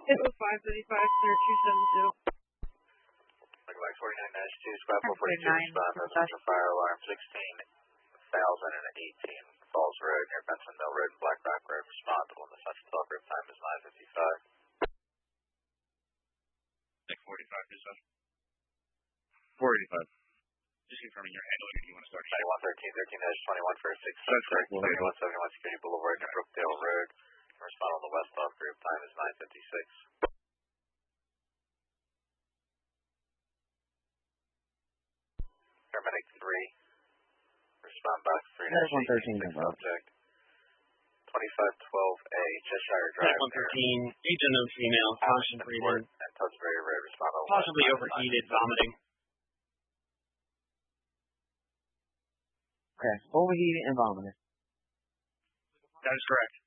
It was 535, clear 272. Like 49-2, squad 442, respond, residential fire alarm 16,018, Falls Road, near Benson Mill Road and Black Rock Road, respond, on the central talk group time is 9:55. 45 is 485. Just confirming your handle, do you want to start? 9113, 13-21 for 6, That's correct. 7171 Security Boulevard near Brookdale Road, respond on the west talk group time is 9:56. Paramedic 3, respond back 3-113 subject. 2512A, Cheshire Drive. 113, agent of female, caution breathing. And Tewksbury Road, respond on possibly overheated, vomiting. Okay, overheated and vomiting. That is correct.